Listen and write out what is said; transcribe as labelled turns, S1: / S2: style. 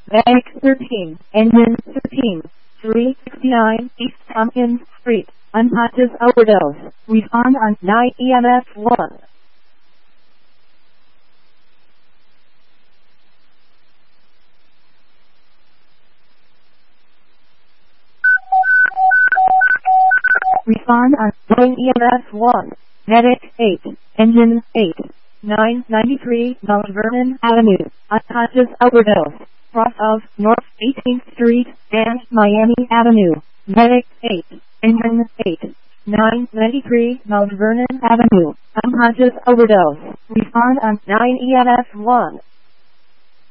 S1: Medic 13, Engine 13, 369 East Tompkins Street, unconscious overdose. Respond on 9 EMS 1. Respond on 9 EMS 1. Medic 8, Engine 8, 993 Mount Vernon Avenue, unconscious overdose. Cross of North 18th Street and Miami Avenue. Medic 8, Engine 8, 993 Mount Vernon Avenue, unconscious overdose. Respond on 9 EMS 1.